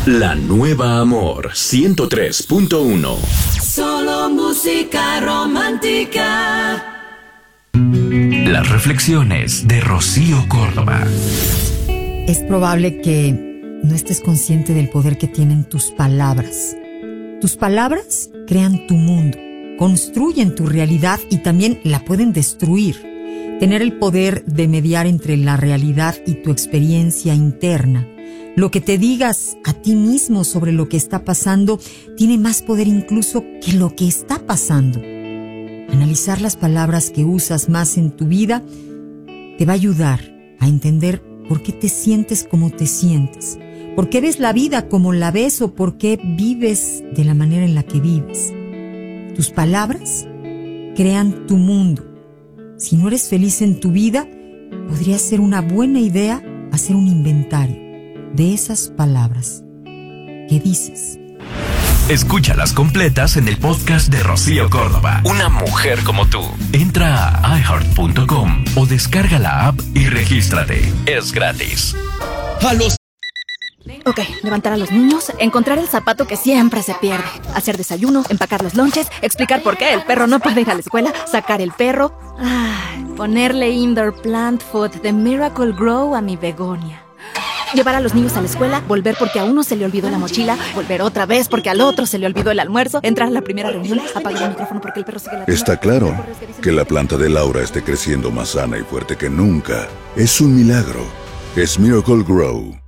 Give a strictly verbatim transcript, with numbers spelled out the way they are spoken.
La Nueva Amor ciento tres punto uno. Solo música romántica. Las reflexiones de Rocío Córdoba. Es probable que no estés consciente del poder que tienen tus palabras. Tus palabras crean tu mundo, construyen tu realidad y también la pueden destruir. Tener el poder de mediar entre la realidad y tu experiencia interna. Lo que te digas a ti mismo sobre lo que está pasando tiene más poder incluso que lo que está pasando. Analizar las palabras que usas más en tu vida te va a ayudar a entender por qué te sientes como te sientes, por qué ves la vida como la ves o por qué vives de la manera en la que vives. Tus palabras crean tu mundo. Si no eres feliz en tu vida, podría ser una buena idea hacer un inventario de esas palabras que dices. Escúchalas completas en el podcast de Rocío Córdoba. Una mujer como tú. Entra a i heart punto com o descarga la app y regístrate. Es gratis. A los... Ok, levantar a los niños, encontrar el zapato que siempre se pierde, hacer desayuno, empacar los lonches, explicar por qué el perro no puede ir a la escuela, sacar el perro, ay, ponerle indoor plant food de Miracle Grow a mi begonia. Llevar a los niños a la escuela, volver porque a uno se le olvidó la mochila, volver otra vez porque al otro se le olvidó el almuerzo, entrar a la primera reunión, apagar el micrófono porque el perro sigue la... Está claro que la planta de Laura esté creciendo más sana y fuerte que nunca. Es un milagro. Es Miracle Grow.